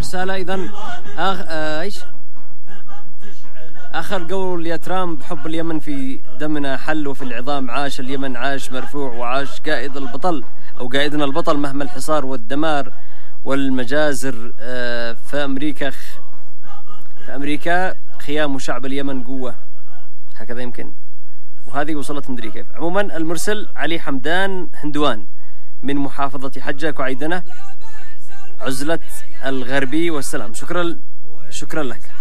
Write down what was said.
رسالة. إذن إيش آخر قول يا ترامب؟ حب اليمن في دمنا حل وفي العظام عاش اليمن، عاش مرفوع وعاش قائد البطل أو قائدنا البطل مهما الحصار والدمار والمجازر. في أمريكا خيام شعب اليمن قوة، هكذا يمكن، وهذه وصلت مدري كيف. عموما المرسل علي حمدان هندوان من محافظة حجة كعيدنة عزلة الغربي، والسلام. شكرا لك.